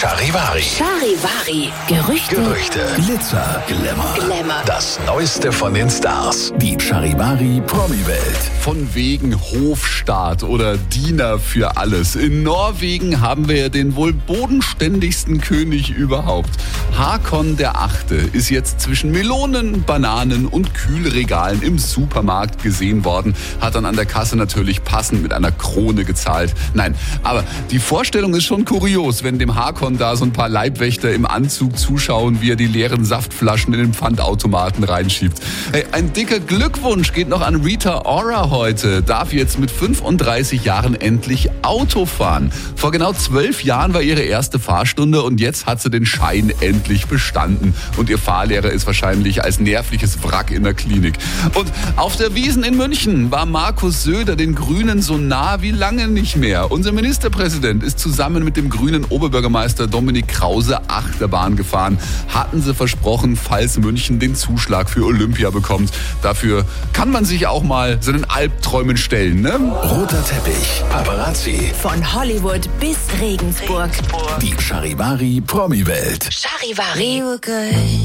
Charivari. Charivari. Gerüchte. Glitzer, Glamour. Das Neueste von den Stars. Die Charivari Promi-Welt. Von wegen Hofstaat oder Diener für alles. In Norwegen haben wir ja den wohl bodenständigsten König überhaupt. Håkon der Achte ist jetzt zwischen Melonen, Bananen und Kühlregalen im Supermarkt gesehen worden. Hat dann an der Kasse natürlich passend mit einer Krone gezahlt. Nein, aber die Vorstellung ist schon kurios, wenn dem Håkon da so ein paar Leibwächter im Anzug zuschauen, wie er die leeren Saftflaschen in den Pfandautomaten reinschiebt. Hey, ein dicker Glückwunsch geht noch an Rita Ora heute. Darf jetzt mit 35 Jahren endlich Auto fahren. Vor genau 12 Jahren war ihre erste Fahrstunde und jetzt hat sie den Schein endlich bestanden. Und ihr Fahrlehrer ist wahrscheinlich als nervliches Wrack in der Klinik. Und auf der Wiesn in München war Markus Söder den Grünen so nah wie lange nicht mehr. Unser Ministerpräsident ist zusammen mit dem grünen Oberbürgermeister Dominik Krause Achterbahn gefahren. Hatten sie versprochen, falls München den Zuschlag für Olympia bekommt. Dafür kann man sich auch mal seinen Albträumen stellen, ne? Roter Teppich, Paparazzi. Von Hollywood bis Regensburg. Die Charivari Promi-Welt. Charivari.